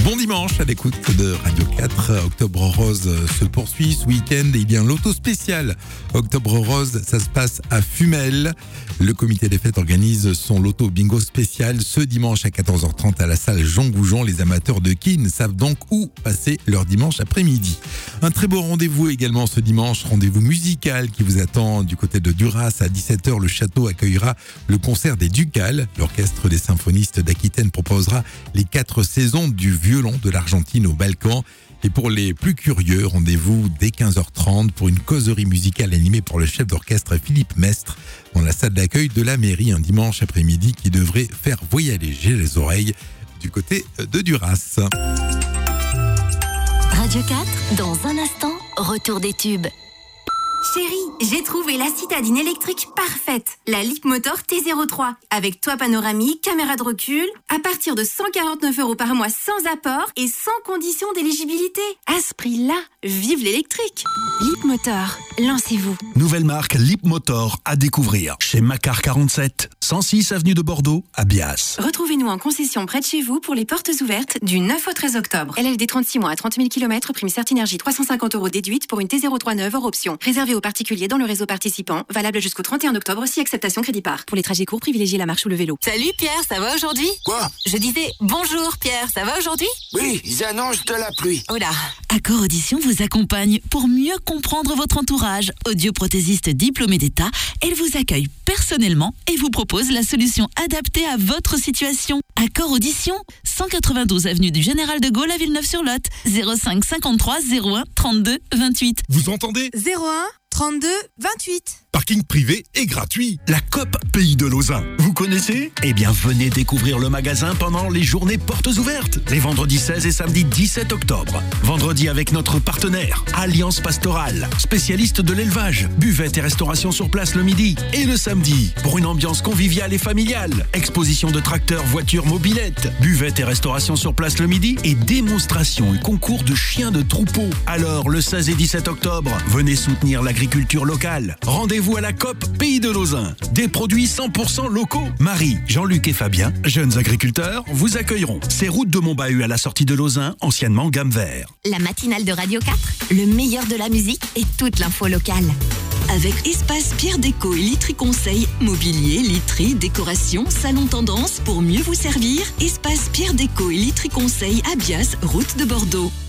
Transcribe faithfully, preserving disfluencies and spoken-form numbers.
Bon dimanche à l'écoute de Radio quatre. Octobre Rose se poursuit ce week-end. Et bien l'auto spécial Octobre Rose, ça se passe à Fumel. Le comité des fêtes organise son loto bingo spécial ce dimanche à quatorze heures trente à la salle Jean Goujon. Les amateurs de quilles savent donc où passer leur dimanche après-midi. Un très beau rendez-vous également ce dimanche, rendez-vous musical qui vous attend du côté de Duras. À dix-sept heures, le château accueillera le concert des Ducales. L'orchestre des symphonistes d'Aquitaine proposera les quatre saisons du violon de l'Argentine au Balkan. Et pour les plus curieux, rendez-vous dès quinze heures trente pour une causerie musicale animée par le chef d'orchestre Philippe Mestre dans la salle d'accueil de la mairie un dimanche après-midi qui devrait faire voyager les oreilles du côté de Duras. Radio quatre, dans un instant, retour des tubes. Chérie, j'ai trouvé la citadine électrique parfaite, la Leapmotor T zéro trois, avec toit panoramique, caméra de recul, à partir de cent quarante-neuf euros par mois sans apport et sans condition d'éligibilité. À ce prix-là, vive l'électrique. Leapmotor, lancez-vous. Nouvelle marque Leapmotor à découvrir chez Macar quarante-sept, cent six avenue de Bordeaux à Bias. Retrouvez-nous en concession près de chez vous pour les portes ouvertes du neuf au treize octobre. L L D trente-six mois à trente mille kilomètres, prime Certinergie trois cent cinquante euros déduite pour une T zéro trois neuve hors option. Réservé aux particuliers dans le réseau participant, valable jusqu'au trente et un octobre si acceptation crédit part. Pour les trajets courts, privilégiez la marche ou le vélo. Salut Pierre, ça va aujourd'hui? Quoi? Je disais bonjour Pierre, ça va aujourd'hui? Oui, ils annoncent de la pluie. Oh là. Accor Audition vous accompagne pour mieux comprendre votre entourage. Audioprothésiste diplômé d'État, elle vous accueille personnellement et vous propose la solution adaptée à votre situation. Accor Audition, cent quatre-vingt-douze avenue du Général de Gaulle à Villeneuve-sur-Lot, zéro cinq cinquante-trois zéro un trente-deux vingt-huit. Vous entendez? zéro un trente-deux vingt-huit. Parking privé et gratuit. La C O P Pays de Lausanne. Vous connaissez? Eh bien, venez découvrir le magasin pendant les journées portes ouvertes. Les vendredis seize et samedi dix-sept octobre. Vendredi avec notre partenaire, Alliance Pastorale, spécialiste de l'élevage, buvette et restauration sur place le midi. Et le samedi, pour une ambiance conviviale et familiale, exposition de tracteurs, voitures, mobylettes, buvette et restauration sur place le midi et démonstration et concours de chiens de troupeau. Alors, le seize et dix-sept octobre, venez soutenir l'agriculture locale. Rendez-vous à la C O P Pays de Lausanne. Des produits cent pour cent locaux. Marie, Jean-Luc et Fabien, jeunes agriculteurs, vous accueilleront. C'est route de Montbahut à la sortie de Lausanne, anciennement Gamme Vert. La matinale de Radio quatre, le meilleur de la musique et toute l'info locale. Avec Espace Pierre Déco et Literie Conseil, mobilier, literie, décoration, salon tendance pour mieux vous servir. Espace Pierre Déco et Literie Conseil à Bias, route de Bordeaux.